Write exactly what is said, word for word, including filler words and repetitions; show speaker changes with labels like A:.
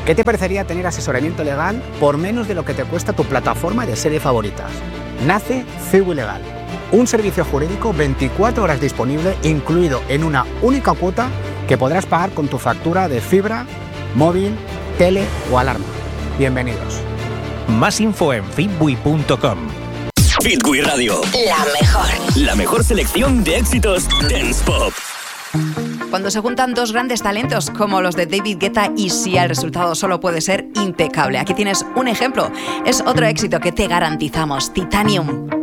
A: ¿Qué te parecería tener asesoramiento legal por menos de lo que te cuesta tu plataforma de series favoritas? Nace Cibu Legal, un servicio jurídico veinticuatro horas disponible, incluido en una única cuota que podrás pagar con tu factura de fibra, móvil, tele o alarma. Bienvenidos.
B: Más info en fitbui punto com.
C: Fitbui Radio.
D: La mejor.
C: La mejor selección de éxitos dance pop.
D: Cuando se juntan dos grandes talentos como los de David Guetta y Sia, el resultado solo puede ser impecable. Aquí tienes un ejemplo. Es otro éxito que te garantizamos. Titanium.